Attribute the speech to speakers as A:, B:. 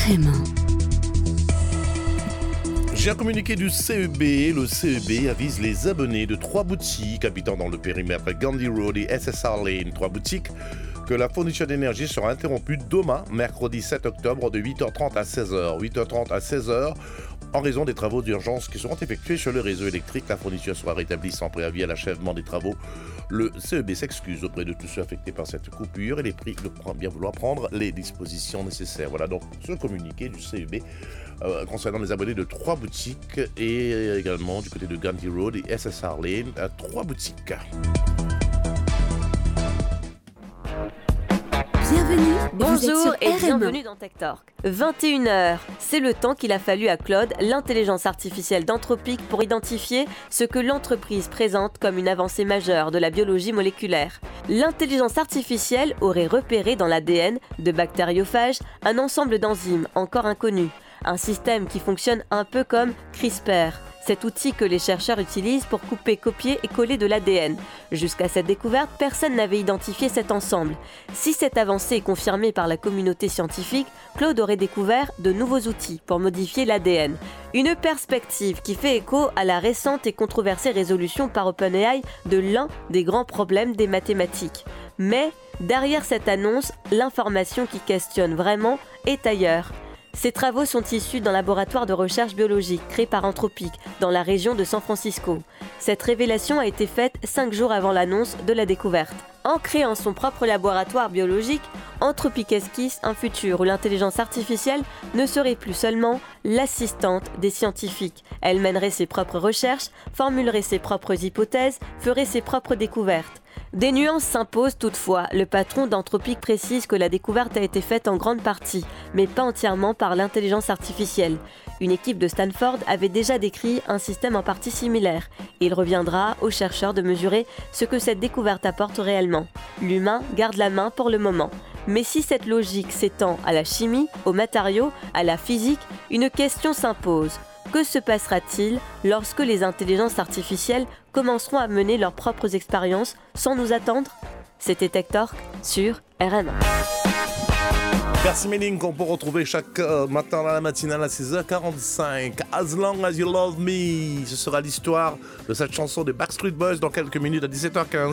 A: RM1.
B: J'ai un communiqué du CEB. Le CEB avise les abonnés de 3 boutiques habitant dans le périmètre Gandhi Road et SSR Lane, 3 boutiques, que la fourniture d'énergie sera interrompue demain, mercredi 7 octobre, de 8h30 à 16h. 8h30 à 16h, en raison des travaux d'urgence qui seront effectués sur le réseau électrique. La fourniture sera rétablie sans préavis à l'achèvement des travaux. Le CEB s'excuse auprès de tous ceux affectés par cette coupure et les prie de bien vouloir prendre les dispositions nécessaires. Voilà donc ce communiqué du CEB concernant les abonnés de 3 boutiques et également du côté de Gandhi Road et SSR Lane, 3 boutiques.
A: Bienvenue,
C: Bonjour et
A: RM1.
C: bienvenue dans Tech Talk. 21h, c'est le temps qu'il a fallu à Claude, l'intelligence artificielle d'Anthropic, pour identifier ce que l'entreprise présente comme une avancée majeure de la biologie moléculaire. L'intelligence artificielle aurait repéré dans l'ADN de bactériophages un ensemble d'enzymes encore inconnus, un système qui fonctionne un peu comme CRISPR. Cet outil que les chercheurs utilisent pour couper, copier et coller de l'ADN. Jusqu'à cette découverte, personne n'avait identifié cet ensemble. Si cette avancée est confirmée par la communauté scientifique, Claude aurait découvert de nouveaux outils pour modifier l'ADN. Une perspective qui fait écho à la récente et controversée résolution par OpenAI de l'un des grands problèmes des mathématiques. Mais, derrière cette annonce, l'information qui questionne vraiment est ailleurs. Ces travaux sont issus d'un laboratoire de recherche biologique créé par Anthropic dans la région de San Francisco. Cette révélation a été faite 5 jours avant l'annonce de la découverte. En créant son propre laboratoire biologique, Anthropic esquisse un futur où l'intelligence artificielle ne serait plus seulement l'assistante des scientifiques. Elle mènerait ses propres recherches, formulerait ses propres hypothèses, ferait ses propres découvertes. Des nuances s'imposent toutefois. Le patron d'Anthropic précise que la découverte a été faite en grande partie, mais pas entièrement par l'intelligence artificielle. Une équipe de Stanford avait déjà décrit un système en partie similaire. Il reviendra aux chercheurs de mesurer ce que cette découverte apporte réellement. L'humain garde la main pour le moment. Mais si cette logique s'étend à la chimie, aux matériaux, à la physique, une question s'impose. Que se passera-t-il lorsque les intelligences artificielles commenceront à mener leurs propres expériences sans nous attendre ? C'était Tech Talk sur RM1.
B: Merci Méline, qu'on peut retrouver chaque matin dans la matinale à 6h45. As Long As You Love Me, ce sera l'histoire de cette chanson des Backstreet Boys dans quelques minutes à 17h15.